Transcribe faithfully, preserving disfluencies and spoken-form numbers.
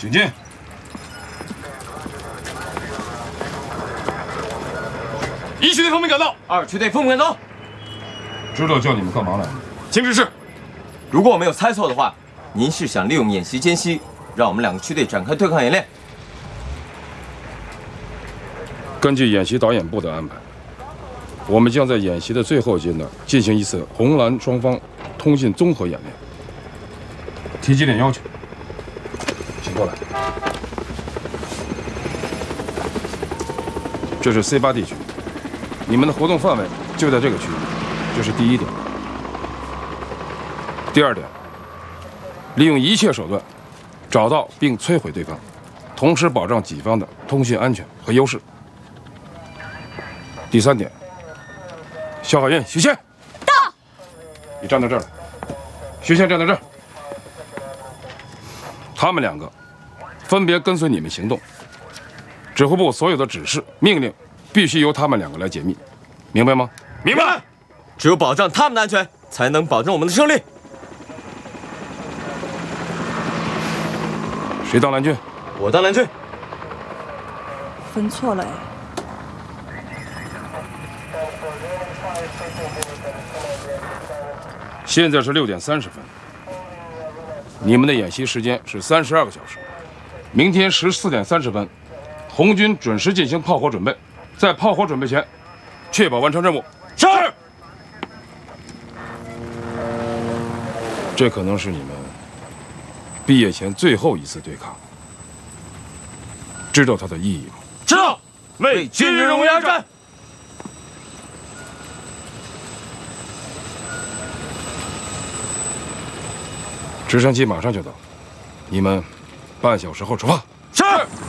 请进。一区队奉命赶到， 二区队奉命赶到。 知道叫你们干嘛来？ 请指示。如果我没有猜错的话，您是想利用演习间隙，让我们两个区队展开对抗演练。 根据演习导演部的安排，我们将在演习的最后阶段进行一次红蓝双方通信综合演练。提几点要求，请过来。这是 C 八地区，你们的活动范围就在这个区域，这是第一点。第二点，利用一切手段找到并摧毁对方，同时保障己方的通信安全和优势。第三点，肖海运、徐倩，到。你站到这儿来，徐倩站在这儿。他们两个分别跟随你们行动，指挥部所有的指示命令必须由他们两个来解密，明白吗？ 明白。只有保障他们的安全，才能保证我们的胜利。 谁当蓝军？ 我当蓝军。 分错了哎。 现在是六点三十分，你们的演习时间是三十二个小时。明天十四点三十分，红军准时进行炮火准备，在炮火准备前，确保完成任务。是。这可能是你们毕业前最后一次对抗，知道它的意义吗？ 知道，为军人荣誉而战。 直升机马上就到，你们半小时后出发。 是。